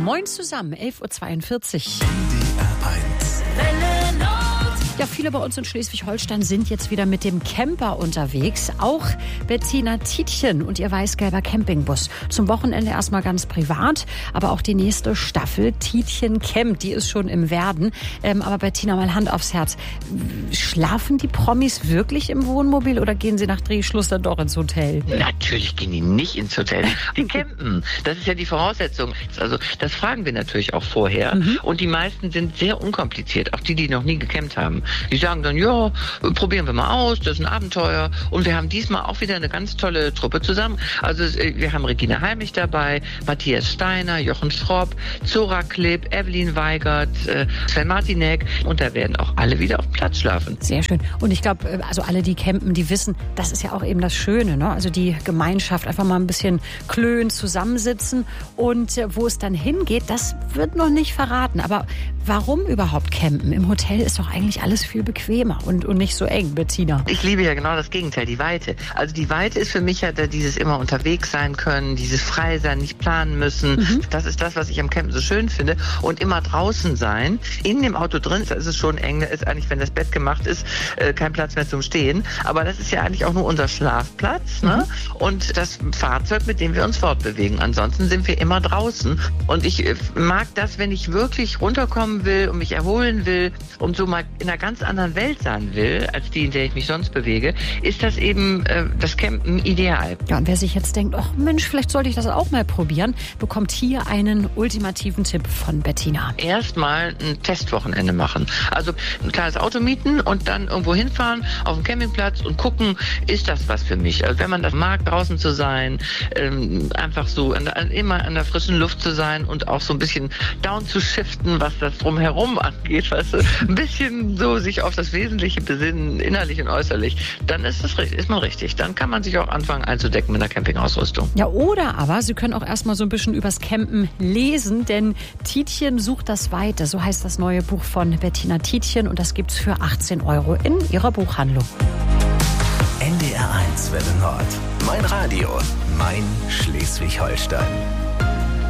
Moin zusammen, 11.42 Uhr. Ja, viele bei uns in Schleswig-Holstein sind jetzt wieder mit dem Camper unterwegs. Auch Bettina Tietjen und ihr weiß-gelber Campingbus. Zum Wochenende erstmal ganz privat, aber auch die nächste Staffel Tietjen Camp, die ist schon im Werden. Aber Bettina, mal Hand aufs Herz. Schlafen die Promis wirklich im Wohnmobil oder gehen sie nach Drehschluss dann doch ins Hotel? Natürlich gehen die nicht ins Hotel. Die campen. Das ist ja die Voraussetzung. Also das fragen wir natürlich auch vorher. Und die meisten sind sehr unkompliziert. Auch die noch nie gecampt haben. Die sagen dann, ja, probieren wir mal aus, das ist ein Abenteuer. Und wir haben diesmal auch wieder eine ganz tolle Truppe zusammen. Also wir haben Regina Halmich dabei, Matthias Steiner, Jochen Schropp, Zora Klipp, Evelyn Weigert, Sven Martinek. Und da werden auch alle wieder auf dem Platz schlafen. Sehr schön. Und ich glaube, also alle, die campen, die wissen, das ist ja auch eben das Schöne, ne? Also die Gemeinschaft, einfach mal ein bisschen klönen, zusammensitzen. Und wo es dann hingeht, das wird noch nicht verraten. Aber warum überhaupt campen? Im Hotel ist doch eigentlich alles viel bequemer und nicht so eng, Bettina. Ich liebe ja genau das Gegenteil, die Weite. Also die Weite ist für mich ja dieses immer unterwegs sein können, dieses frei sein, nicht planen müssen. Das ist das, was ich am Campen so schön finde. Und immer draußen sein. In dem Auto drin ist es schon eng. Da ist eigentlich, wenn das Bett gemacht ist, kein Platz mehr zum Stehen. Aber das ist ja eigentlich auch nur unser Schlafplatz, ne? Und das Fahrzeug, mit dem wir uns fortbewegen. Ansonsten sind wir immer draußen. Und ich mag das, wenn ich wirklich runterkommen will und mich erholen will und so mal in einer ganz anderen Welt sein will, als die, in der ich mich sonst bewege, ist das eben das Campen ideal. Ja, und wer sich jetzt denkt, ach Mensch, vielleicht sollte ich das auch mal probieren, bekommt hier einen ultimativen Tipp von Bettina. Erstmal ein Testwochenende machen. Also ein kleines Auto mieten und dann irgendwo hinfahren auf dem Campingplatz und gucken, ist das was für mich? Also wenn man das mag, draußen zu sein, einfach so immer an der frischen Luft zu sein und auch so ein bisschen down zu shiften, was das drumherum angeht, weißt du, ein bisschen so sich auf das Wesentliche besinnen, innerlich und äußerlich, dann ist man richtig. Dann kann man sich auch anfangen einzudecken mit einer Campingausrüstung. Ja, oder aber Sie können auch erstmal so ein bisschen übers Campen lesen, denn Tietjen sucht das Weite. So heißt das neue Buch von Bettina Tietjen und das gibt's für 18 € in ihrer Buchhandlung. NDR 1 Welle Nord. Mein Radio. Mein Schleswig-Holstein.